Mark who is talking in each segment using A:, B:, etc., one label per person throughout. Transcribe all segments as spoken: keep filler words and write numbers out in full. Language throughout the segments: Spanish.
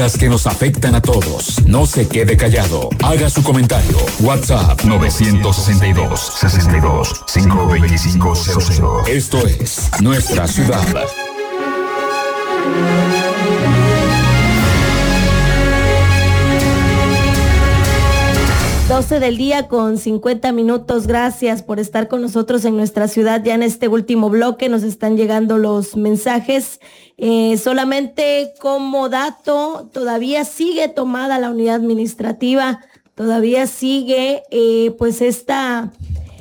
A: problemáticas que nos afectan a todos. No se quede callado. Haga su comentario. WhatsApp nueve seis dos, seis dos, cinco dos cinco cero cero. Esto es Nuestra Ciudad.
B: doce del día con cincuenta minutos. Gracias por estar con nosotros en Nuestra Ciudad. Ya en este último bloque nos están llegando los mensajes. Eh, solamente como dato, todavía sigue tomada la unidad administrativa, todavía sigue eh, pues esta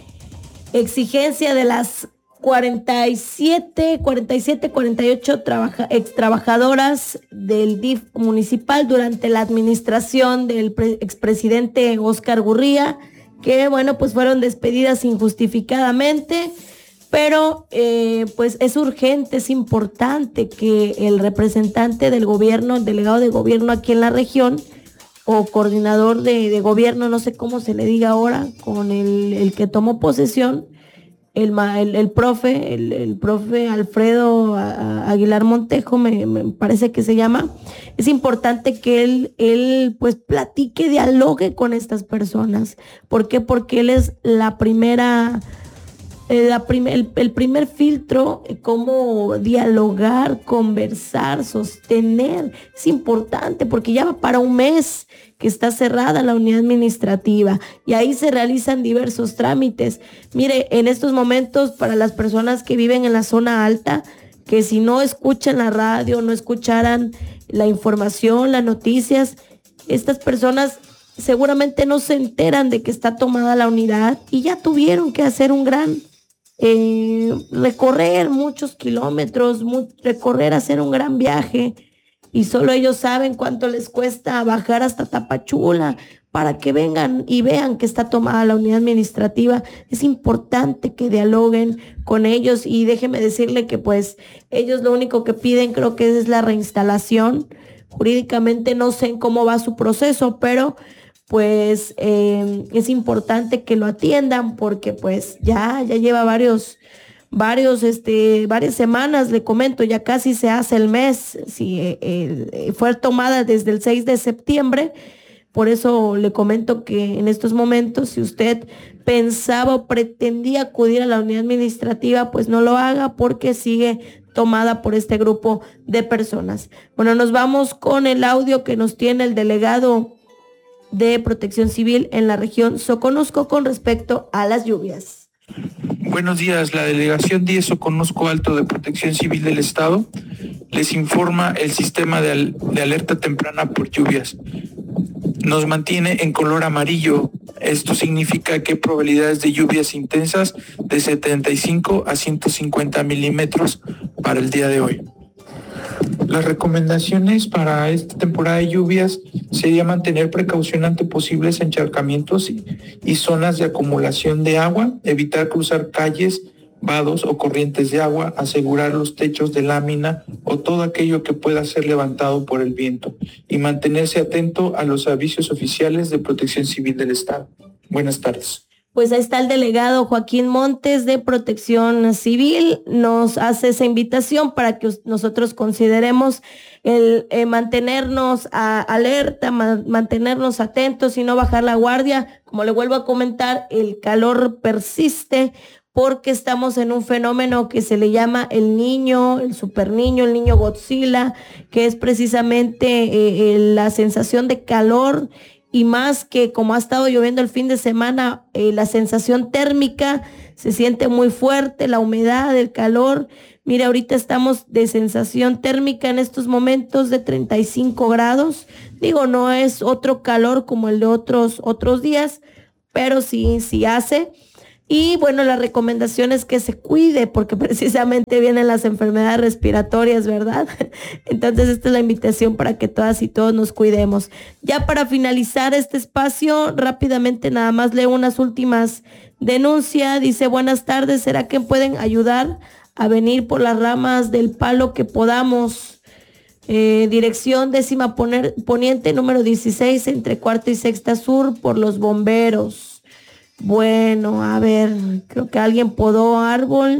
B: exigencia de las cuarenta y siete, cuarenta y siete, cuarenta y ocho trabaja, ex trabajadoras del D I F municipal durante la administración del pre, expresidente Óscar Gurría, que bueno, pues fueron despedidas injustificadamente, pero eh, pues es urgente, es importante que el representante del gobierno, el delegado de gobierno aquí en la región, o coordinador de, de gobierno, no sé cómo se le diga ahora, con el, el que tomó posesión, El, el, el profe, el, el profe Alfredo Aguilar Montejo, me, me parece que se llama. Es importante que él, él pues platique, dialogue con estas personas. ¿Por qué? Porque él es la primera, la prim, el, el primer filtro, cómo dialogar, conversar, sostener. Es importante porque ya va para un mes que está cerrada la unidad administrativa y ahí se realizan diversos trámites. Mire, en estos momentos, para las personas que viven en la zona alta, que si no escuchan la radio, no escucharan la información, las noticias, estas personas seguramente no se enteran de que está tomada la unidad y ya tuvieron que hacer un gran eh, recorrer muchos kilómetros, mu- recorrer, hacer un gran viaje. Y solo ellos saben cuánto les cuesta bajar hasta Tapachula para que vengan y vean que está tomada la unidad administrativa. Es importante que dialoguen con ellos y déjeme decirle que pues ellos lo único que piden creo que es la reinstalación. Jurídicamente no sé cómo va su proceso, pero pues eh, es importante que lo atiendan porque pues ya, ya lleva varios... varios este varias semanas, le comento, ya casi se hace el mes. Sí, eh, eh, fue tomada desde el seis de septiembre, por eso le comento que en estos momentos, si usted pensaba o pretendía acudir a la unidad administrativa, pues no lo haga porque sigue tomada por este grupo de personas. Bueno, nos vamos con el audio que nos tiene el delegado de Protección Civil en la región Soconusco con respecto a las lluvias.
C: Buenos días, la delegación diez Soconusco Alto de Protección Civil del Estado les informa el sistema de, al, de alerta temprana por lluvias. Nos mantiene en color amarillo. Esto significa que hay probabilidades de lluvias intensas de setenta y cinco a ciento cincuenta milímetros para el día de hoy. Las recomendaciones para esta temporada de lluvias sería mantener precaución ante posibles encharcamientos y, y zonas de acumulación de agua, evitar cruzar calles, vados o corrientes de agua, asegurar los techos de lámina o todo aquello que pueda ser levantado por el viento y mantenerse atento a los avisos oficiales de Protección Civil del Estado. Buenas tardes.
B: Pues ahí está el delegado Joaquín Montes de Protección Civil, nos hace esa invitación para que nosotros consideremos el eh, mantenernos a, alerta, ma, mantenernos atentos y no bajar la guardia. Como le vuelvo a comentar, el calor persiste porque estamos en un fenómeno que se le llama el niño, el super niño, el niño Godzilla, que es precisamente eh, eh, la sensación de calor. Y más que como ha estado lloviendo el fin de semana, eh, la sensación térmica se siente muy fuerte, la humedad, el calor. Mire, ahorita estamos de sensación térmica en estos momentos de treinta y cinco grados. Digo, no es otro calor como el de otros, otros días, pero sí, sí hace. Y bueno, la recomendación es que se cuide porque precisamente vienen las enfermedades respiratorias, ¿verdad? Entonces esta es la invitación para que todas y todos nos cuidemos. Ya para finalizar este espacio, rápidamente nada más leo unas últimas denuncias. Dice, buenas tardes, ¿será que pueden ayudar a venir por las ramas del palo que podamos? Eh, dirección décima poner, poniente número dieciséis entre cuarta y sexta sur por los bomberos. Bueno, a ver, creo que alguien podó árbol,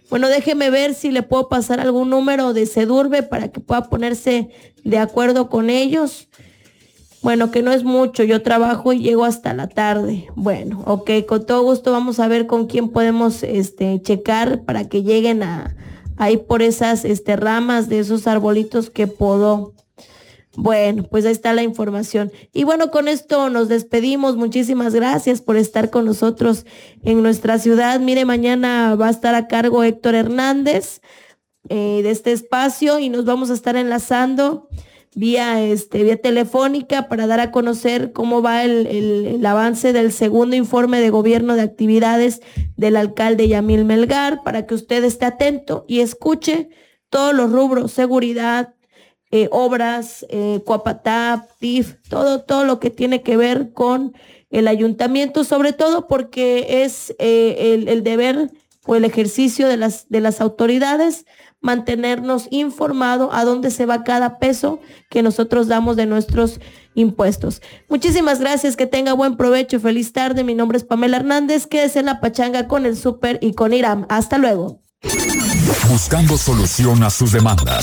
B: Bueno, déjeme ver si le puedo pasar algún número de Sedurbe para que pueda ponerse de acuerdo con ellos. Bueno, que no es mucho, yo trabajo y llego hasta la tarde. Bueno, ok, con todo gusto vamos a ver con quién podemos este, checar para que lleguen a ahí por esas este, ramas de esos arbolitos que podó. Bueno, pues ahí está la información. Y bueno, con esto nos despedimos. Muchísimas gracias por estar con nosotros en nuestra ciudad. Mire, mañana va a estar a cargo Héctor Hernández eh, de este espacio y nos vamos a estar enlazando vía este vía telefónica para dar a conocer cómo va el, el, el avance del segundo informe de gobierno de actividades del alcalde Yamil Melgar, para que usted esté atento y escuche todos los rubros: seguridad, Eh, obras, eh, Cuapatap, T I F, todo, todo lo que tiene que ver con el ayuntamiento, sobre todo porque es eh, el, el deber o el ejercicio de las, de las autoridades mantenernos informados a dónde se va cada peso que nosotros damos de nuestros impuestos. Muchísimas gracias, que tenga buen provecho, feliz tarde. Mi nombre es Pamela Hernández, quédese en la pachanga con el Súper y con Iram. Hasta luego.
A: Buscando solución a sus demandas.